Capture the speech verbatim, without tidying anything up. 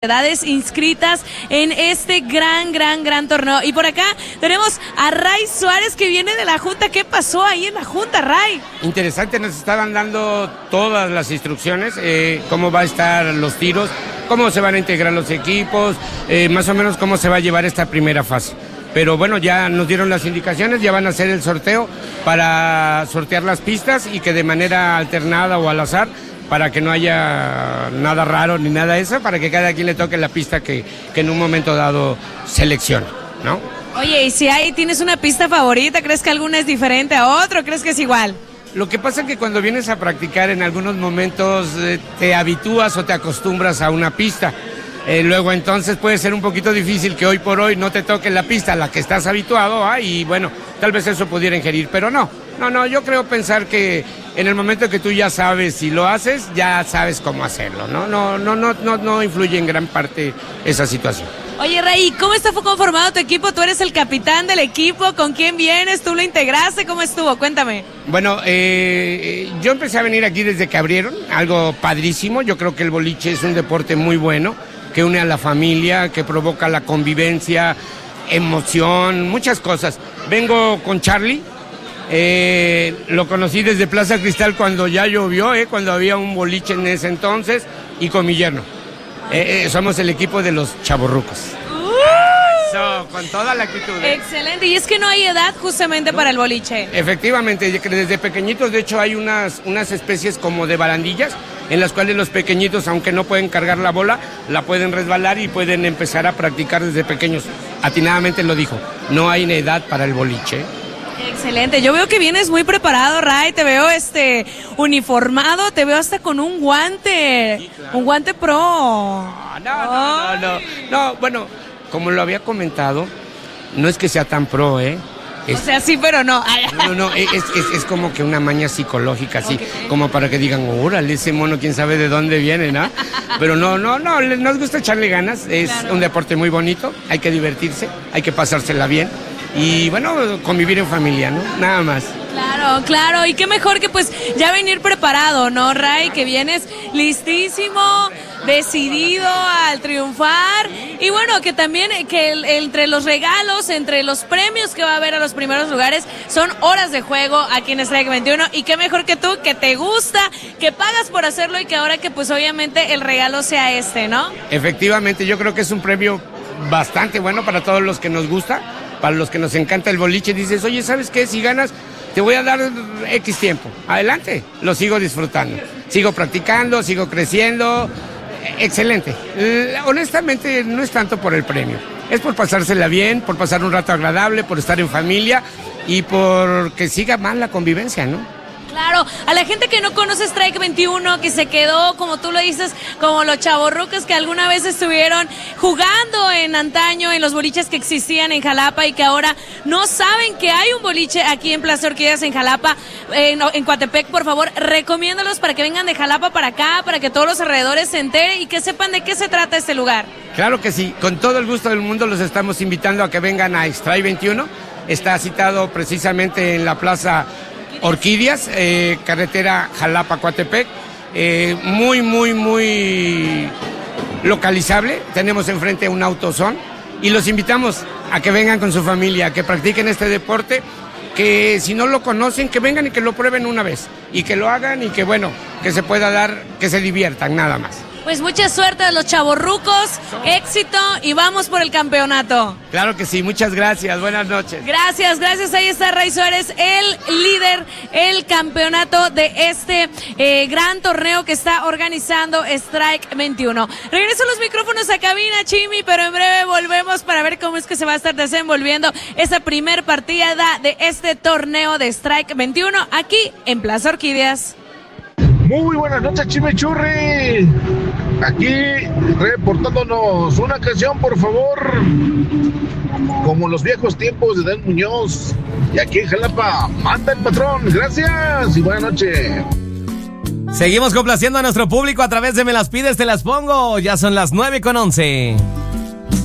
edades inscritas en este gran, gran, gran torneo. Y por acá tenemos a Ray Suárez, que viene de la Junta. ¿Qué pasó ahí en la Junta, Ray? Interesante, nos estaban dando todas las instrucciones, eh, cómo va a estar los tiros, cómo se van a integrar los equipos, eh, más o menos cómo se va a llevar esta primera fase. Pero bueno, ya nos dieron las indicaciones, ya van a hacer el sorteo para sortear las pistas y que de manera alternada o al azar, para que no haya nada raro ni nada de eso, para que cada quien le toque la pista que, que en un momento dado seleccione, ¿no? Oye, y si ahí tienes una pista favorita, ¿crees que alguna es diferente a otra o crees que es igual? Lo que pasa es que cuando vienes a practicar en algunos momentos eh, te habitúas o te acostumbras a una pista. Eh, luego entonces puede ser un poquito difícil que hoy por hoy no te toque la pista a la que estás habituado, ¿ah? Y bueno, tal vez eso pudiera ingerir, pero no, no, no, yo creo pensar que en el momento que tú ya sabes si lo haces, ya sabes cómo hacerlo, ¿no? No, no, no, no, no influye en gran parte esa situación. Oye, Ray, ¿cómo está conformado tu equipo? Tú eres el capitán del equipo, ¿con quién vienes? ¿Tú lo integraste? ¿Cómo estuvo? Cuéntame. Bueno, eh, yo empecé a venir aquí desde que abrieron, algo padrísimo. Yo creo que el boliche es un deporte muy bueno, que une a la familia, que provoca la convivencia, emoción, muchas cosas. Vengo con Charlie, eh, lo conocí desde Plaza Cristal cuando ya llovió, eh, cuando había un boliche en ese entonces, y con mi yerno. Eh, eh, somos el equipo de los chavorrucos. So, con toda la actitud. ¿eh? Excelente, y es que no hay edad justamente no. para el boliche. Efectivamente, desde pequeñitos, de hecho hay unas, unas especies como de barandillas, en las cuales los pequeñitos, aunque no pueden cargar la bola, la pueden resbalar y pueden empezar a practicar desde pequeños. Atinadamente lo dijo, no hay edad para el boliche. Excelente, yo veo que vienes muy preparado, Ray, te veo este uniformado, te veo hasta con un guante, sí, claro. Un guante pro. No, no, no, no, no, no, bueno, como lo había comentado, no es que sea tan pro, ¿eh? Es, o sea, sí, pero no. No, no, es, es, es como que una maña psicológica, así, okay. Como para que digan, órale, ese mono, quién sabe de dónde viene, ¿no? Pero no, no, no, nos gusta echarle ganas, es claro. Un deporte muy bonito, hay que divertirse, hay que pasársela bien y, bueno, convivir en familia, ¿no? Nada más. Claro, claro, y qué mejor que pues ya venir preparado, ¿no, Ray? Que vienes listísimo, decidido al triunfar, y bueno, que también que el, entre los regalos, entre los premios que va a haber a los primeros lugares, son horas de juego aquí en Strike veintiuno, y qué mejor que tú, que te gusta, que pagas por hacerlo y que ahora que pues obviamente el regalo sea este, ¿no? Efectivamente, yo creo que es un premio bastante bueno para todos los que nos gusta, para los que nos encanta el boliche. Dices, oye, ¿sabes qué? Si ganas, te voy a dar X tiempo. Adelante, lo sigo disfrutando. Sigo practicando, sigo creciendo. Excelente. Honestamente, no es tanto por el premio. Es por pasársela bien, por pasar un rato agradable, por estar en familia y por que siga más la convivencia, ¿no? Claro, a la gente que no conoce Strike veintiuno, que se quedó, como tú lo dices, como los chavorrucos que alguna vez estuvieron jugando en antaño en los boliches que existían en Jalapa y que ahora no saben que hay un boliche aquí en Plaza Orquídeas en Jalapa, en, en Coatepec, por favor, recomiéndalos para que vengan de Jalapa para acá, para que todos los alrededores se enteren y que sepan de qué se trata este lugar. Claro que sí, con todo el gusto del mundo los estamos invitando a que vengan a Strike veintiuno, está citado precisamente en la Plaza Orquídeas, eh, carretera Jalapa-Coatepec, eh, muy, muy, muy localizable. Tenemos enfrente un AutoZone y los invitamos a que vengan con su familia, a que practiquen este deporte, que si no lo conocen, que vengan y que lo prueben una vez y que lo hagan y que, bueno, que se pueda dar, que se diviertan, nada más. Pues mucha suerte a los chavorrucos, éxito y vamos por el campeonato. Claro que sí, muchas gracias, buenas noches. Gracias, gracias, ahí está Ray Suárez, el líder, el campeonato de este eh, gran torneo que está organizando Strike veintiuno. Regreso los micrófonos a cabina, Chimi, pero en breve volvemos para ver cómo es que se va a estar desenvolviendo esta primer partida de este torneo de Strike veintiuno aquí en Plaza Orquídeas. Muy buenas noches, Chimichurri. Aquí reportándonos una canción, por favor, como los viejos tiempos de Dan Muñoz. Y aquí en Jalapa, manda el patrón. Gracias y buenas noches. Seguimos complaciendo a nuestro público a través de Me las pides, te las pongo. Ya son las nueve con once.